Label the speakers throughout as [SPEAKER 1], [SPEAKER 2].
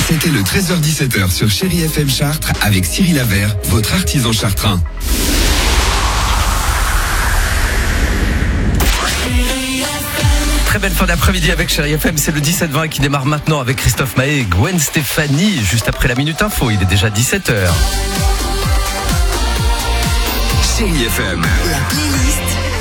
[SPEAKER 1] C'était le 13h-17h sur Chéri FM Chartres avec Cyril Avert, votre artisan chartrain.
[SPEAKER 2] Très belle fin d'après-midi avec Chéri FM, c'est le 17-20 qui démarre maintenant avec Christophe Maé et Gwen Stefani, juste après la Minute Info, il est déjà 17h.
[SPEAKER 1] Chéri FM.
[SPEAKER 3] La playlist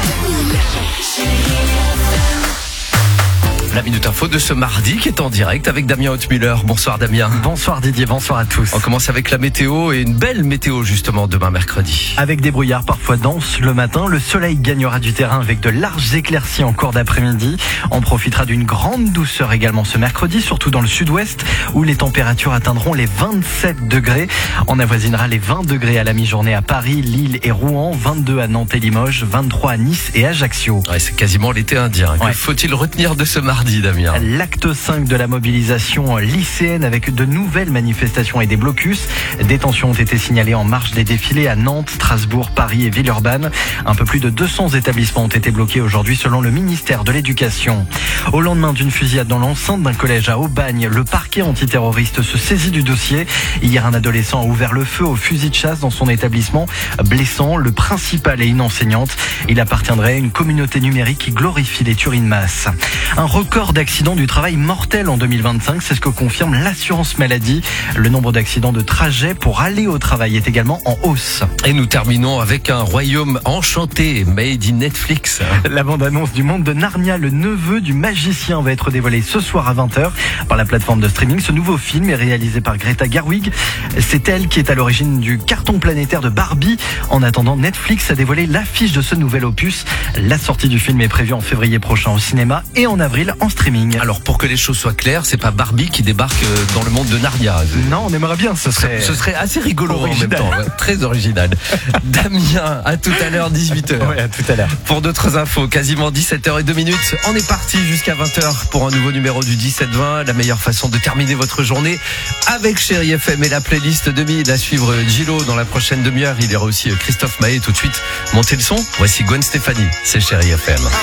[SPEAKER 2] La Minute Info de ce mardi qui est en direct avec Damien Hautmüller. Bonsoir Damien.
[SPEAKER 4] Bonsoir Didier, bonsoir à tous.
[SPEAKER 2] On commence avec la météo et une belle météo justement demain mercredi.
[SPEAKER 4] Avec des brouillards parfois denses le matin, le soleil gagnera du terrain avec de larges éclaircies en cours d'après-midi. On profitera d'une grande douceur également ce mercredi, surtout dans le sud-ouest où les températures atteindront les 27 degrés. On avoisinera les 20 degrés à la mi-journée à Paris, Lille et Rouen, 22 à Nantes et Limoges, 23 à Nice et Ajaccio.
[SPEAKER 2] Ouais, c'est quasiment l'été indien. Que faut-il retenir de ce mardi, Damien?
[SPEAKER 4] L'acte 5 de la mobilisation lycéenne avec de nouvelles manifestations et des blocus. Des tensions ont été signalées en marge des défilés à Nantes, Strasbourg, Paris et Villeurbanne. Un peu plus de 200 établissements ont été bloqués aujourd'hui selon le ministère de l'Éducation. Au lendemain d'une fusillade dans l'enceinte d'un collège à Aubagne, le parquet antiterroriste se saisit du dossier. Hier, un adolescent a ouvert le feu au fusil de chasse dans son établissement, blessant le principal et une enseignante. Il appartiendrait à une communauté numérique qui glorifie les tueries de masse. Un record d'accidents du travail mortel en 2025, c'est ce que confirme l'assurance maladie. Le nombre d'accidents de trajet pour aller au travail est également en hausse.
[SPEAKER 2] Et nous terminons avec un royaume enchanté, made in Netflix.
[SPEAKER 4] La bande-annonce du monde de Narnia, le neveu du magicien, va être dévoilée ce soir à 20h par la plateforme de streaming. Ce nouveau film est réalisé par Greta Gerwig. C'est elle qui est à l'origine du carton planétaire de Barbie. En attendant, Netflix a dévoilé l'affiche de ce nouvel opus. La sortie du film est prévue en février prochain au cinéma et en avril en streaming.
[SPEAKER 2] Alors pour que les choses soient claires, c'est pas Barbie qui débarque dans le monde de Narnia.
[SPEAKER 4] Non, on aimerait bien, ce serait
[SPEAKER 2] assez rigolo
[SPEAKER 4] original.
[SPEAKER 2] En même temps, ouais, très original. Damien, à tout à l'heure, 18h.
[SPEAKER 4] Ouais, à tout à l'heure.
[SPEAKER 2] Pour d'autres infos, quasiment 17h02. On est parti jusqu'à 20h pour un nouveau numéro du 17-20. La meilleure façon de terminer votre journée avec Chéri FM et la playlist 2000 à suivre Gilo dans la prochaine demi-heure. Il y aura aussi Christophe Maé tout de suite. Montez le son. Voici Gwen Stefani. C'est Chéri FM.